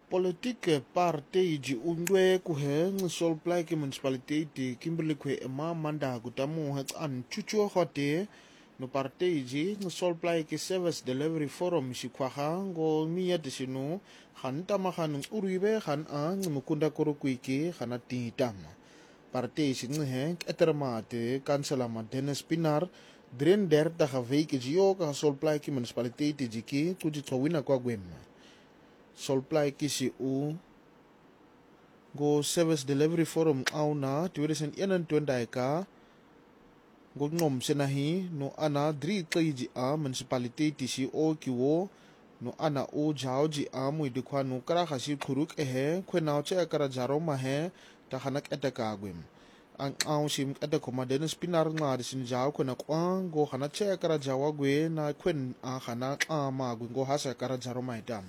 Politieke partij ji undwe kuhe solplai ke municipality Kimberley kwe ema manda kutamu het an chuchu hote no partij ji solplai ke service delivery forum shikwaha ngo miya desinu hanta mahan uribe han an mukunda korokuiki hana titama partij sinhe etermate kanselama Dennis Pinar dren der daga week ji ook solplai ke municipality jiki kuji towina kwa gwema solplai kisi u go service delivery forum au na 2021 ka go nom senahi no ana dri tiji a municipality tisi o kiwo no ana o jaoji a mu de kwa no kara khasi khuruk ehe khwena che kara jaro ma he ta hanak etaka gwem ang au sim eta koma Dennis Pinar nga disin jaw khwena kwa go hana che kara jawa gwe na khwen a hana a ma gwe go hasa kara jaro ma itam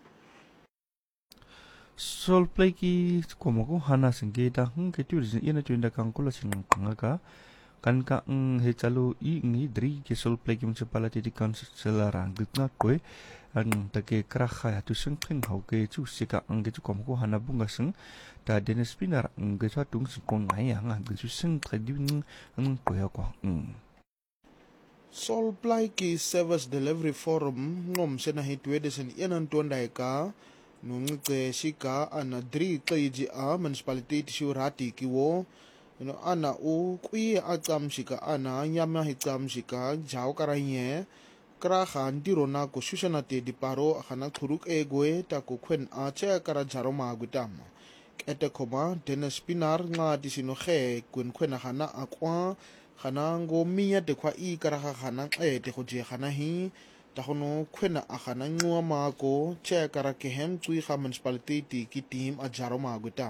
solplai ki komo ko hana singge da ke tourism ina tunda kang ko la sing ka kan ka he chalu I ngi dri ke solplai ki municipality di councilor ang gitna koi ang take krakha ya tu sing khing hau ke chu sika ang ke chu komo ko hana bunga sing da Dennis Pinar ang ke cha tung sing ko ngai ang ke chu sing trading ang ko ya ko solplai ki service delivery forum ngom sena hi 2021 ka nung ke sika ana dri tiji a municipality shurati kiwo no ana u kui atam sika ana nyama hitam sika jaw karanye kra khan dirona ko sushanate di paro khana thuruk e goe ta ko khwen a che kara jaroma gutam ete khoma Dennis Pinar nga disino khe kun khwena khana akwa khana ngo miya de khwa I kara khana e te khoje khana hi tahono khwena akhana ngwa ma ko che kara ke hem tui kha municipality ki team a jaroma gutam.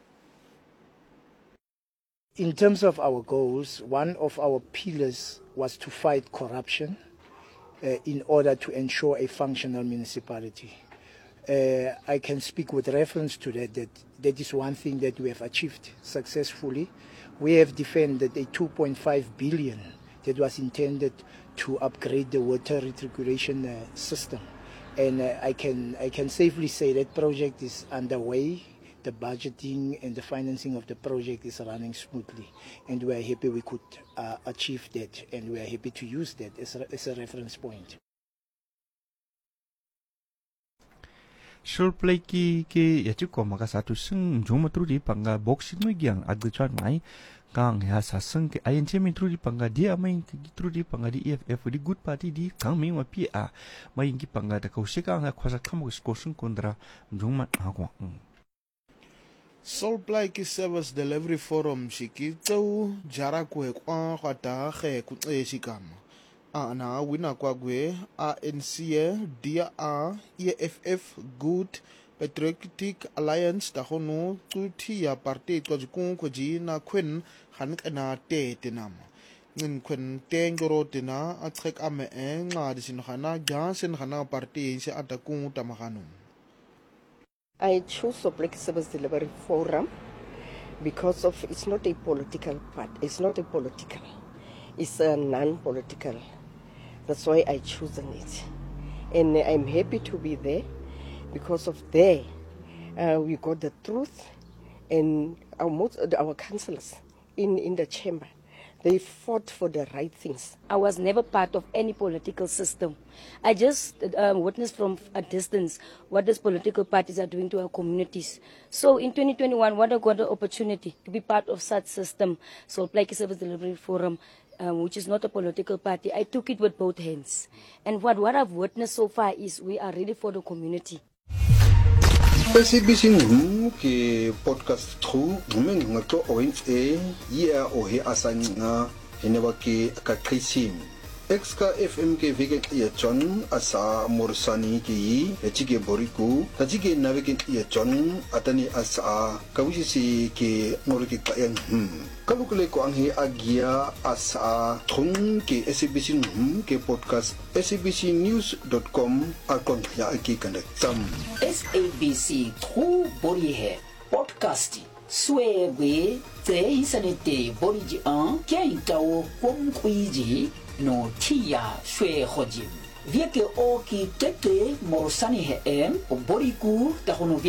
In terms of our goals, one of our pillars was to fight corruption in order to ensure a functional municipality. I can speak with reference to that is one thing that we have achieved successfully. We have defended a 2.5 billion that was intended to upgrade the water recirculation system, and I can safely say that project is underway. The budgeting and the financing of the project is running smoothly, and we are happy we could achieve that, and we are happy to use that as a reference point. solplai ki ke ya chu ko maka satu sing joma trudi panga boxing no gyang agchan mai kang ya sa sing ke ayen chemi trudi panga dia mai trudi panga di EFF di good party di kang mi ma pi a mai ngi panga da ko shika nga khwasa kham ko sing kondra joma ha ko solplai ki service delivery forum shiki tau jara ko e kwa khata khe ku e shikam ana wina kwa gwe ANC dia a EFF good patriotic alliance ta hono tuthi ya party ko jikun ko ji na khwen han kana te tenam ngin khwen tengoro tina a trek ame nga disin khana gasen khana party se atakun tamakanum. I chose Solplai Service Delivery Forum because of it's not a political part. It's not a political. It's a non-political. That's why I chosen it, and I'm happy to be there because of there we got the truth, and our councillors in the chamber, they fought for the right things. I was never part of any political system. I just witnessed from a distance what these political parties are doing to our communities. So in 2021, what I got the opportunity to be part of such system, Solplai Service Delivery Forum, which is not a political party, I took it with both hands. And what I've witnessed so far is we are ready for the community. SABC ke podcast true ngeng ngato orange ya o he asanga heneba ke ka krisim exka FM ke vike ya chon asa morsani ki echike boriku tajike navike ya chon atani asa kawisi ke ngorike kayan kalukule ko ang he agia asa thung ke SABC ke podcast sabcnews.com akon ya ki kandak tam SABC True Body Hair Podcast Swebe Te Insanite Body Ji An Kya Itao Kom Kuiji No Tia Shwe Hojim Vieke O Ki Tete Morsani He Body Ku Tahono